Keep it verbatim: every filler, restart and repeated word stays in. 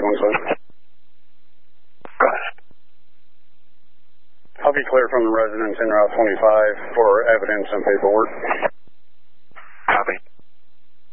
one seven. I'll be clear from the residents in Route twenty-five for evidence and paperwork.